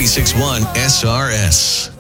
96.1 SRS.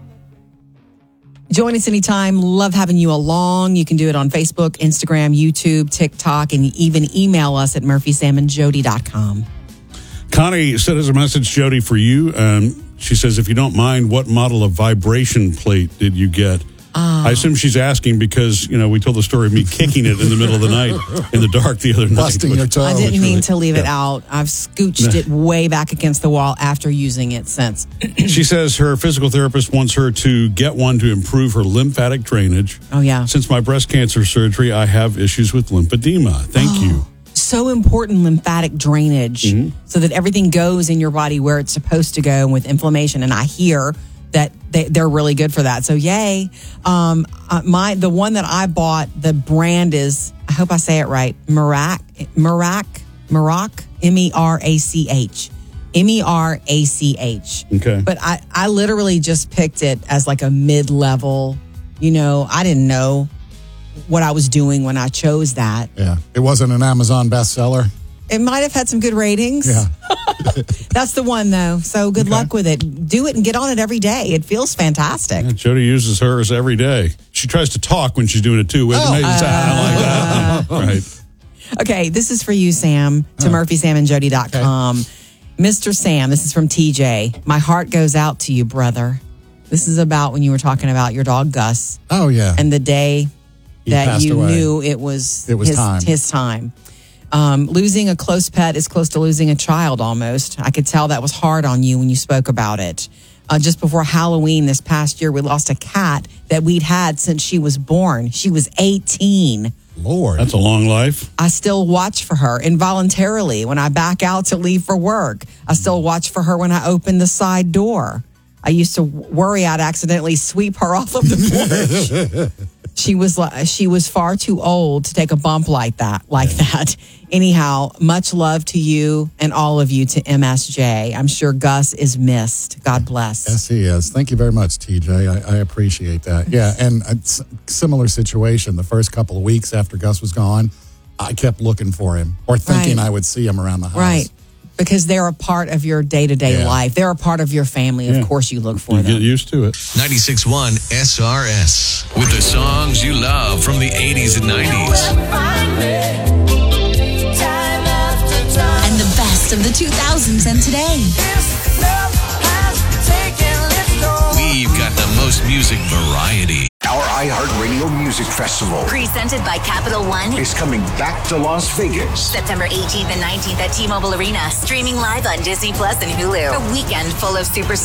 Join us anytime. Love having you along. You can do it on Facebook, Instagram, YouTube, TikTok, and even email us at murphysamandjody.com. Connie sent us a message, Jody, for you. She says, if you don't mind, what model of vibration plate did you get? I assume she's asking because, we told the story of me kicking it in the middle of the night in the dark the other night. Busting your toe. I didn't mean to leave it out. I've scooched it way back against the wall after using it since. She says her physical therapist wants her to get one to improve her lymphatic drainage. Oh, yeah. Since my breast cancer surgery, I have issues with lymphedema. Thank you. So important, lymphatic drainage, so that everything goes in your body where it's supposed to go with inflammation. And I hear that they're really good for that. So yay. The one that I bought, the brand is, I hope I say it right, Merach, M-E-R-A-C-H. M-E-R-A-C-H. Okay. But I literally just picked it as like a mid-level, I didn't know what I was doing when I chose that. Yeah. It wasn't an Amazon bestseller. It might have had some good ratings. Yeah. That's the one, though. So good luck with it. Do it and get on it every day. It feels fantastic. Yeah, Jody uses hers every day. She tries to talk when she's doing it, too. I like that. Right. Okay, this is for you, Sam, to murphysamandjody.com. Okay. Mr. Sam, this is from TJ. My heart goes out to you, brother. This is about when you were talking about your dog, Gus. Oh, yeah. And the day that you knew it was his time. Losing a close pet is close to losing a child almost. I could tell that was hard on you when you spoke about it. Just before Halloween this past year, we lost a cat that we'd had since she was born. She was 18. Lord. That's a long life. I still watch for her involuntarily when I back out to leave for work. I still watch for her when I open the side door. I used to worry I'd accidentally sweep her off of the porch. She was far too old to take a bump like that. Anyhow, much love to you and all of you to MSJ. I'm sure Gus is missed. God bless. Yes, he is. Thank you very much, TJ. I appreciate that. Yeah, and a similar situation. The first couple of weeks after Gus was gone, I kept looking for him or thinking I would see him around the house. Right. Because they're a part of your day-to-day life. They're a part of your family. Of course you look for them. Get used to it. 96.1 SRS. With the songs you love from the 80s and 90s. And the best of the 2000s and today. We've got the most music variety. Our iHeartRadio Music Festival, presented by Capital One, is coming back to Las Vegas. September 18th and 19th at T-Mobile Arena. Streaming live on Disney Plus and Hulu. A weekend full of super